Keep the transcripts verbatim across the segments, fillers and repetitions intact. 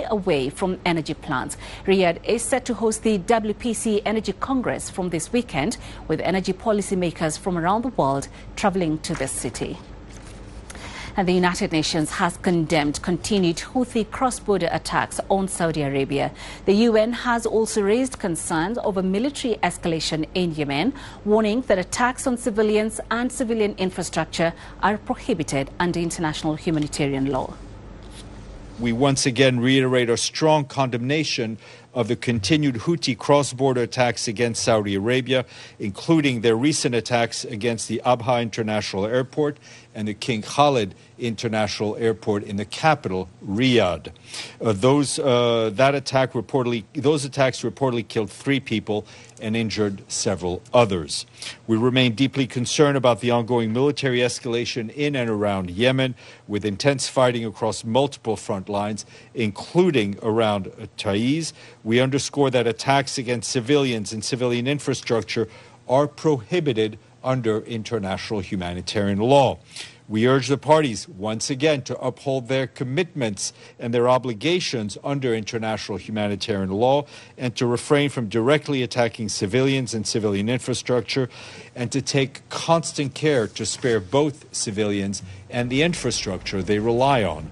away from energy plants. Riyadh is set to host the W P C Energy Congress from this weekend, with energy policymakers from around the world traveling to this city. And the United Nations has condemned continued Houthi cross-border attacks on Saudi Arabia. The U N has also raised concerns over military escalation in Yemen, warning that attacks on civilians and civilian infrastructure are prohibited under international humanitarian law. We once again reiterate our strong condemnation of the continued Houthi cross-border attacks against Saudi Arabia, including their recent attacks against the Abha International Airport and the King Khalid International Airport in the capital, Riyadh. Uh, those uh, that attack reportedly those attacks reportedly killed three people and injured several others. We remain deeply concerned about the ongoing military escalation in and around Yemen, with intense fighting across multiple front lines, including around uh, Taiz. We underscore that attacks against civilians and civilian infrastructure are prohibited under international humanitarian law. We urge the parties once again to uphold their commitments and their obligations under international humanitarian law, and to refrain from directly attacking civilians and civilian infrastructure, and to take constant care to spare both civilians and the infrastructure they rely on.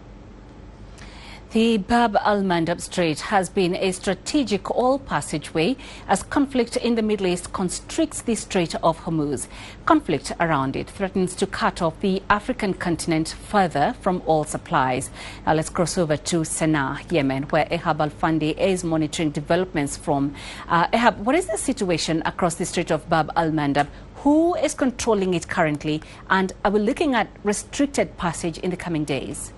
The Bab al-Mandab Strait has been a strategic oil passageway as conflict in the Middle East constricts the Strait of Hormuz. Conflict around it threatens to cut off the African continent further from oil supplies. Now let's cross over to Sana'a, Yemen, where Ehab Al-Fandi is monitoring developments from. Uh, Ehab, what is the situation across the Strait of Bab al-Mandab? Who is controlling it currently? And are we looking at restricted passage in the coming days?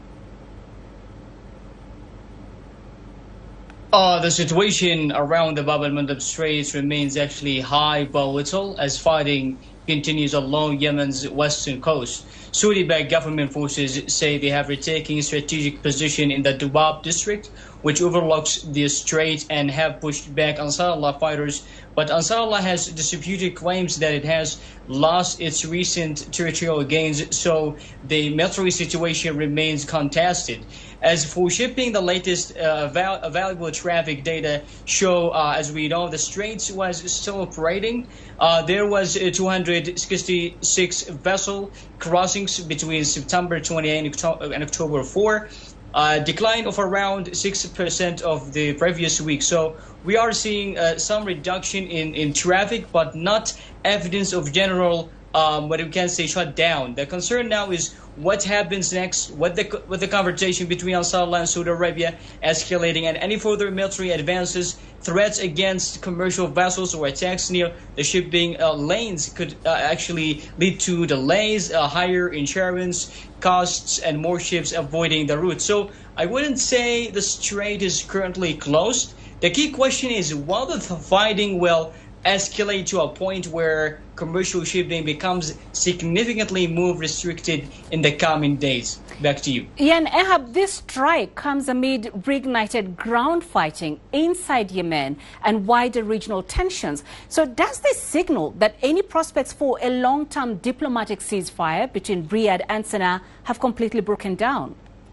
Uh, the situation around the Bab al-Mandab Straits remains actually high volatile as fighting continues along Yemen's western coast. Saudi-backed government forces say they have retaken a strategic position in the Dubab district, which overlooks the strait, and have pushed back Ansar Allah fighters. But Ansar Allah has disputed claims that it has lost its recent territorial gains, so the military situation remains contested. As for shipping, the latest uh, val available traffic data show, uh, as we know, the Straits was still operating. Uh, there was uh, two hundred sixty-six vessel crossings between September twenty-eighth and October fourth, a decline of around six percent of the previous week. So we are seeing uh, some reduction in, in traffic, but not evidence of general Um, what we can say shut down. The concern now is what happens next, what the with the conversation between Ansar Allah and Saudi Arabia escalating, and any further military advances, threats against commercial vessels or attacks near the shipping uh, lanes could uh, actually lead to delays, uh, higher insurance costs, and more ships avoiding the route. So I wouldn't say the strait is currently closed. The key question is whether the fighting will escalate to a point where commercial shipping becomes significantly more restricted in the coming days. Back to you. Ian, Ehab, this strike comes amid reignited ground fighting inside Yemen and wider regional tensions. So does this signal that any prospects for a long-term diplomatic ceasefire between Riyadh and Sana'a have completely broken down?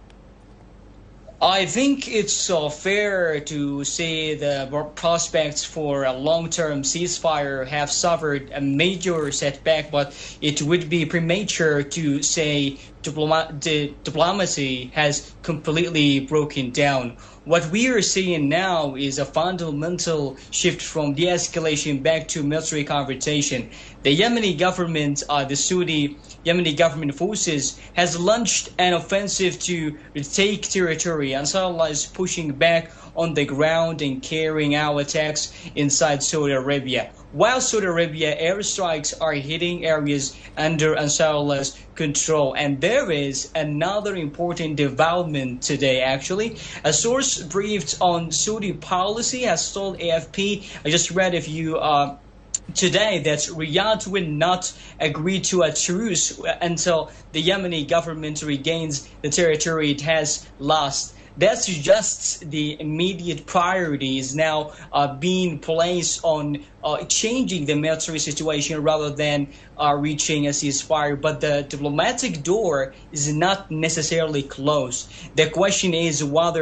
I think it's uh, fair to say the prospects for a long-term ceasefire have suffered a major setback, but it would be premature to say diploma the diplomacy has completely broken down. What we are seeing now is a fundamental shift from de-escalation back to military confrontation. The Yemeni government, uh, the Saudi Yemeni government forces, has launched an offensive to retake territory. Ansar Allah is pushing back on the ground and carrying out attacks inside Saudi Arabia, while Saudi Arabia airstrikes are hitting areas under Ansar Allah's control. And there is another important development today, actually. A source briefed on Saudi policy has told A F P, I just read if you uh, today, that Riyadh will not agree to a truce until the Yemeni government regains the territory it has lost. That suggests the immediate priority is now uh, being placed on uh, changing the military situation rather than uh, reaching a ceasefire. But the diplomatic door is not necessarily closed. The question is whether